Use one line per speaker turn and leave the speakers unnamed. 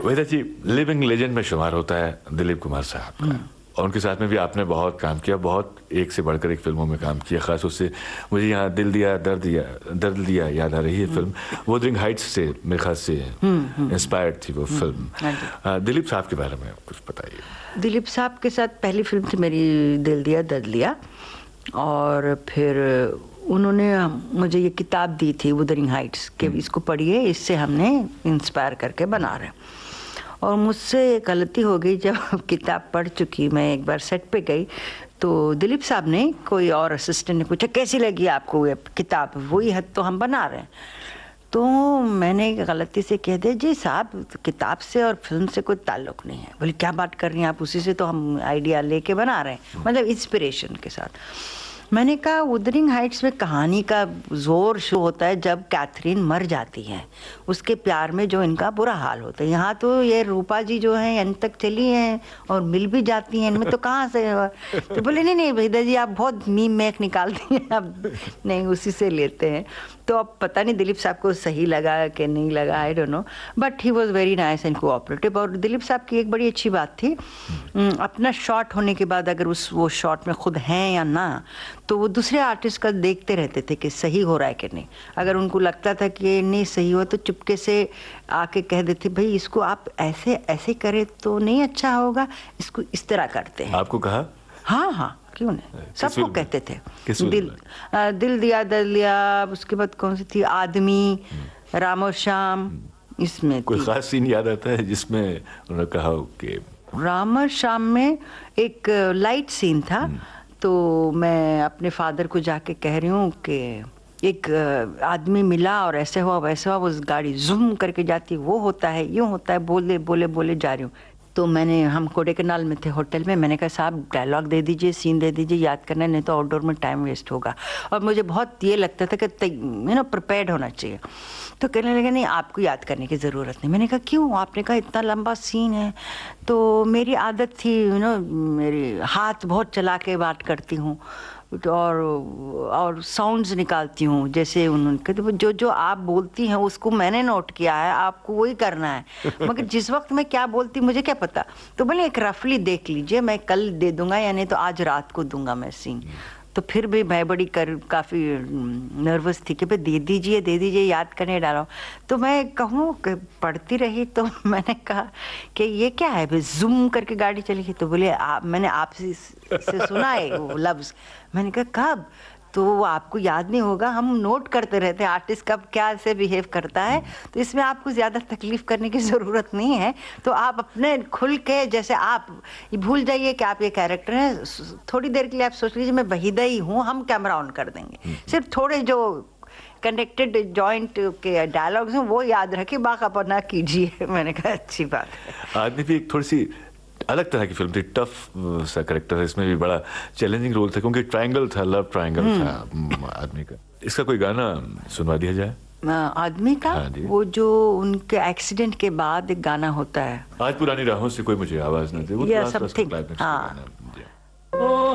वेदा जी, living legend में शुमार होता है दिलीप कुमार साहब का, और उनके साथ में भी आपने बहुत काम किया, बहुत एक से बढ़कर एक फिल्मों में काम किया। खास उससे मुझे यहाँ दिल दिया दर्द दिया याद आ रही है फिल्म। वुदरिंग हाइट्स से मेरे ख्याल से इंस्पायर्ड थी वो फिल्म। दिलीप साहब के बारे में कुछ बताइए।
दिलीप साहब के साथ पहली फिल्म थी मेरी दिल दिया दर्द लिया, और फिर उन्होंने मुझे ये किताब दी थी वुदरिंग हाइट्स के, इसको पढ़िए, इससे हमने इंस्पायर करके बना रहे। और मुझसे गलती हो गई, जब किताब पढ़ चुकी मैं एक बार सेट पे गई तो दिलीप साहब ने, कोई और असिस्टेंट ने पूछा कैसी लगी आपको ये किताब, वही हद तो हम बना रहे हैं। तो मैंने गलती से कह दिया जी साहब किताब से और फिल्म से कोई ताल्लुक़ नहीं है। बोले क्या बात कर रही हैं आप, उसी से तो हम आइडिया लेके बना रहे हैं, मतलब इंस्पिरेशन के साथ। मैंने कहा वुदरिंग हाइट्स में कहानी का जोर शो होता है जब कैथरीन मर जाती है, उसके प्यार में जो इनका बुरा हाल होता है। यहाँ तो ये रूपा जी जो है अंत तक चली हैं और मिल भी जाती हैं, इनमें तो कहाँ से। तो बोले नहीं वेदा जी आप बहुत मीम मैक निकालती हैं, अब नहीं उसी से लेते हैं। तो अब पता नहीं दिलीप साहब को सही लगा कि नहीं लगा, I don't know, but he was very nice and cooperative. और दिलीप साहब की एक बड़ी अच्छी बात थी, अपना शॉट होने के बाद अगर वो शॉट में खुद हैं या ना, तो वो दूसरे आर्टिस्ट का देखते रहते थे कि सही हो रहा है कि नहीं। अगर उनको लगता था कि नहीं सही हो तो चुपके से आके कह देते भाई इसको आप ऐसे ऐसे करें तो नहीं अच्छा होगा, इसको इस तरह करते हैं।
आपको कहा?
हाँ हाँ क्यों नहीं, सबको कहते थे। दिल दिया दर्द लिया, उसके बाद कौन सी थी, आदमी, राम और श्याम, इसमें
कोई खास सीन याद आता है जिसमें उन्होंने कहा कि? राम
और श्याम में एक लाइट सीन था, तो मैं अपने फादर को जाके कह रही हूँ कि एक आदमी मिला और ऐसे हुआ वैसे हुआ, वो गाड़ी जूम करके जाती, वो होता है यूँ होता है, बोले बोले बोले जा रही हूँ। तो हम कोडेकनाल में थे होटल में, मैंने कहा साहब डायलॉग दे दीजिए, सीन दे दीजिए, याद करना नहीं तो आउटडोर में टाइम वेस्ट होगा। और मुझे बहुत ये लगता था कि प्रिपेयर्ड होना चाहिए। तो कहने लगे नहीं आपको याद करने की ज़रूरत नहीं। मैंने कहा क्यों? आपने कहा इतना लंबा सीन है। तो मेरी आदत थी मेरी हाथ बहुत चला के बात करती हूँ और साउंड्स निकालती हूँ, जैसे उन्होंने कहते जो जो आप बोलती हैं उसको मैंने नोट किया है, आपको वही करना है, मगर जिस वक्त मैं क्या बोलती मुझे क्या पता। तो बोले एक रफली देख लीजिए, मैं कल दे दूंगा या नहीं तो आज रात को दूंगा मैं सीन। तो फिर भी मैं बड़ी काफ़ी नर्वस थी कि भाई दे दीजिए याद करने डालो। तो मैं कहूँ कि पढ़ती रही, तो मैंने कहा कि ये क्या है भाई, जूम करके गाड़ी चली गई। तो बोले मैंने आपसे सुना है वो लफ्ज़। मैंने कहा कब? तो वो आपको याद नहीं होगा, हम नोट करते रहते हैं आर्टिस्ट कब क्या से बिहेव करता है, तो इसमें आपको ज़्यादा तकलीफ़ करने की ज़रूरत नहीं है। तो आप अपने खुल के, जैसे आप भूल जाइए कि आप ये कैरेक्टर हैं, थोड़ी देर के लिए आप सोच लीजिए मैं वहीदा ही हूँ, हम कैमरा ऑन कर देंगे, सिर्फ थोड़े जो कनेक्टेड जॉइंट के डायलॉग्स हैं वो याद रखिए, बाकी अपना कीजिए। मैंने कहा अच्छी बात है।
आदमी भी एक थोड़ी सी अलग तरह की फिल्म थी, टफ सा कैरेक्टर है, इसमें भी बड़ा चैलेंजिंग रोल था क्योंकि ट्रायंगल था, लव ट्रायंगल था आदमी का। इसका कोई गाना सुनवा दिया जाए?
आदमी का? हाँ, वो जो उनके एक्सीडेंट के बाद एक गाना होता है,
आज पुरानी राहों से कोई मुझे आवाज न दे, वो
समथिंग, हाँ